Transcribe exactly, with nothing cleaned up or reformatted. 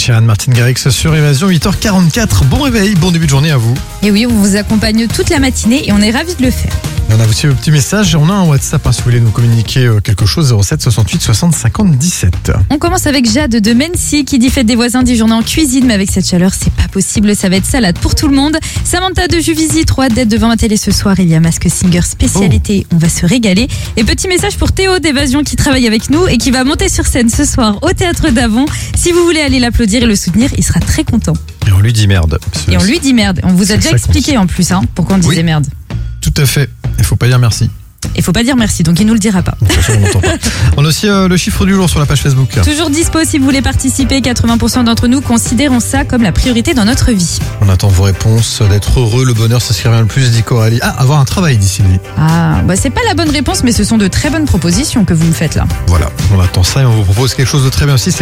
Chan, Martin Garrix sur Évasion, huit heures quarante-quatre. Bon réveil, bon début de journée à vous. Et oui, on vous accompagne toute la matinée et on est ravis de le faire. Et on a aussi le petit message, on a un WhatsApp hein, si vous voulez nous communiquer quelque chose, zéro sept soixante-huit soixante cinquante dix-sept. On commence avec Jade de Mency qui dit fête des voisins, dit journée en cuisine, mais avec cette chaleur, c'est pas possible, ça va être salade pour tout le monde. Samantha de Juvisy, trop hâte d'être devant ma télé ce soir, il y a Mask Singer spécialité, oh. On va se régaler. Et petit message pour Théo d'Évasion qui travaille avec nous et qui va monter sur scène ce soir au Théâtre d'Avon. Si vous voulez aller l'applaudir et le soutenir, il sera très content. Et on lui dit merde. Et on lui dit merde. On vous a déjà expliqué en plus hein, pourquoi on disait oui. merde. Tout à fait. Il faut pas dire merci. Il faut pas dire merci, donc il nous le dira pas. On n'entend pas. On a aussi euh, le chiffre du jour sur la page Facebook. Toujours dispo si vous voulez participer. quatre-vingts pour cent d'entre nous considérons ça comme la priorité dans notre vie. On attend vos réponses. D'être heureux, le bonheur, c'est ce qui revient le plus, dit Coralie. Ah, avoir un travail, dit Sylvie. Ah, bah c'est pas la bonne réponse, mais ce sont de très bonnes propositions que vous me faites là. Voilà, on attend ça et on vous propose quelque chose de très bien aussi.